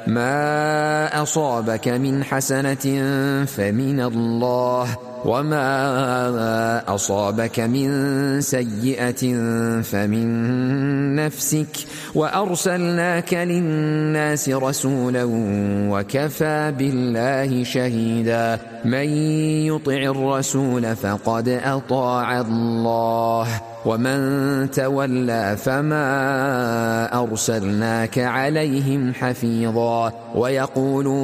ما أصابك من حسنة فمن الله، وما أصابك من سيئة فمن نفسك، وأرسلناك للناس رسولا وكفى بالله شهيدا. من يطع الرسول فقد أطاع الله، ومن تولى فما أرسلناك عليهم حفيظا. ويقولون